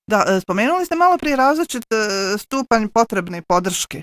Da, spomenuli ste malo prije različit stupanj potrebne podrške.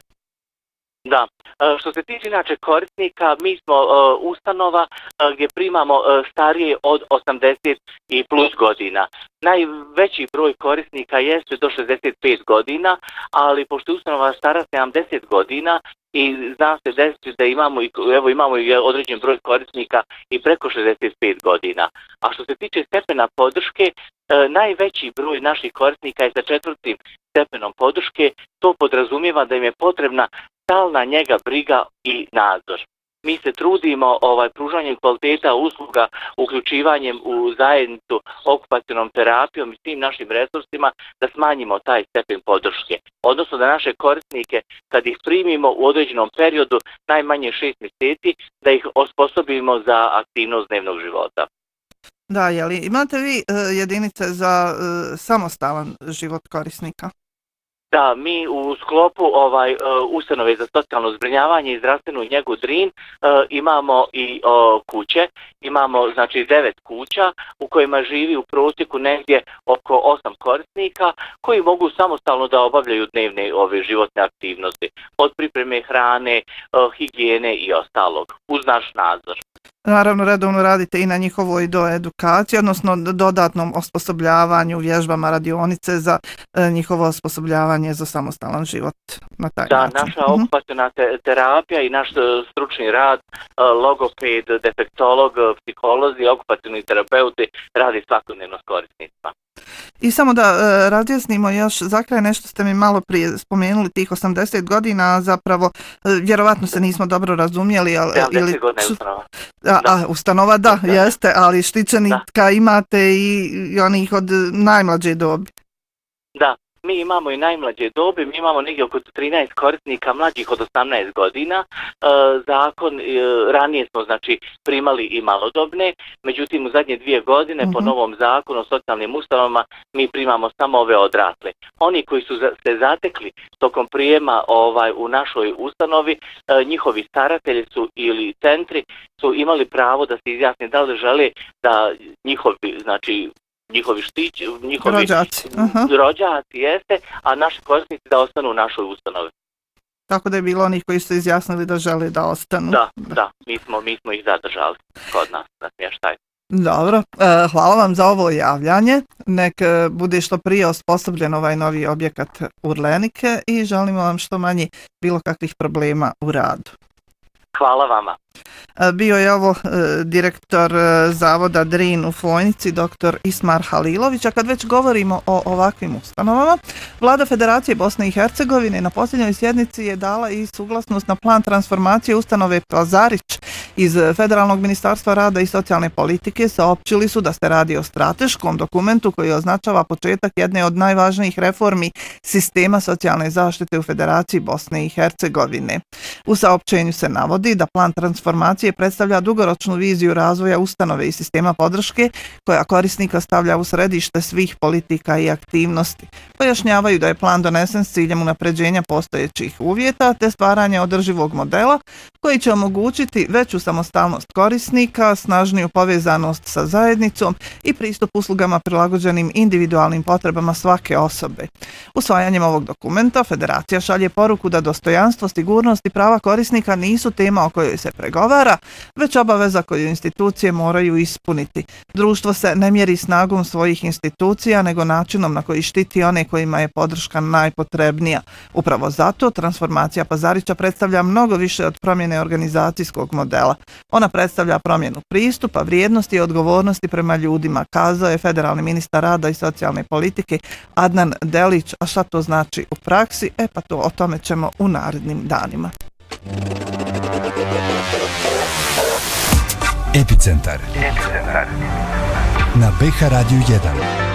Da, što se tiče inače korisnika, mi smo ustanova gdje primamo starije od 80 i plus godina. Najveći broj korisnika jeste do 65 godina, ali pošto je ustanova stara 70 godina i zna se desiti da imamo i određen broj korisnika i preko 65 godina. A što se tiče stepena podrške, najveći broj naših korisnika je sa 4. stepenom podrške. To podrazumijeva da im je potrebna stalna njega, briga i nadzor. Mi se trudimo pružanjem kvaliteta usluga, uključivanjem u zajednicu, okupacionom terapijom i svim našim resursima da smanjimo taj stepen podrške. Odnosno da naše korisnike, kad ih primimo u određenom periodu, najmanje 6 mjeseci, da ih osposobimo za aktivnost dnevnog života. Da, jeli imate vi jedinice za samostalan život korisnika? Da, mi u sklopu ustanove za socijalno zbrinjavanje i zdravstvenu njegu Drin imamo i kuće. Imamo znači 9 kuća u kojima živi u prosjeku negdje oko 8 korisnika koji mogu samostalno da obavljaju dnevne životne aktivnosti. Od pripreme hrane, higijene i ostalog, uz naš nadzor. Naravno, redovno radite i na njihovoj doedukaciji, odnosno dodatnom osposobljavanju, vježbama, radionice za njihovo osposobljavanje za samostalan život. Na taj način. Naša okupaciona terapija i naš stručni rad, logoped, defektolog, psiholozi, okupacioni terapeuti radi svakodnevno s korisnicima. I samo da razjasnimo još za kraj, nešto ste mi malo prije spomenuli, tih 80 godina, zapravo vjerovatno se nismo dobro razumjeli. 70 godina je ustanova. Ustanova da, jeste, ali štićenika imate i onih od najmlađe dobi. Da. Mi imamo i najmlađe dobi, mi imamo negdje oko 13 korisnika mlađih od 18 godina. Zakon, ranije smo znači primali i malodobne, međutim u zadnje 2 godine po novom zakonu o socijalnim ustanovama mi primamo samo ove odrasle. Oni koji su se zatekli tokom prijema u našoj ustanovi, njihovi staratelji su ili centri su imali pravo da se izjasne da li žele da njihovi rođaci jeste, a naši korisnici da ostanu u našoj ustanovi. Tako da je bilo onih koji su izjasnili da žele da ostanu. Da, mi smo ih zadržali kod nas na smještaj. Dobro, hvala vam za ovo javljanje. Nek bude što prije osposobljen ovaj novi objekat Urlenike i želimo vam što manje bilo kakvih problema u radu. Hvala vama. Bio je ovo direktor zavoda Drin u Fojnici, dr. Ismar Halilović. A kad već govorimo o ovakvim ustanovama, Vlada Federacije Bosne i Hercegovine na posljednjoj sjednici je dala i suglasnost na plan transformacije ustanove Pazarić. Iz Federalnog ministarstva rada i socijalne politike saopćili su da se radi o strateškom dokumentu koji označava početak jedne od najvažnijih reformi sistema socijalne zaštite u Federaciji Bosne i Hercegovine. U saopćenju se navodi da plan transformacije predstavlja dugoročnu viziju razvoja ustanove i sistema podrške koja korisnika stavlja u središte svih politika i aktivnosti. Pojašnjavaju da je plan donesen s ciljem unapređenja postojećih uvjeta te stvaranja održivog modela koji će omogućiti veću samostalnost korisnika, snažniju povezanost sa zajednicom i pristup uslugama prilagođenim individualnim potrebama svake osobe. Usvajanjem ovog dokumenta Federacija šalje poruku da dostojanstvo, sigurnost i prava korisnika nisu tema o kojoj se pregovara, već obaveza koju institucije moraju ispuniti. Društvo se ne mjeri snagom svojih institucija, nego načinom na koji štiti one kojima je podrška najpotrebnija. Upravo zato transformacija Pazarića predstavlja mnogo više od promjene organizacijskog modela. Ona predstavlja promjenu pristupa, vrijednosti i odgovornosti prema ljudima, kazao je federalni ministar rada i socijalne politike Adnan Delić. A šta to znači u praksi? Pa o tome ćemo u narednim danima. Epicentar na BH Radio 1.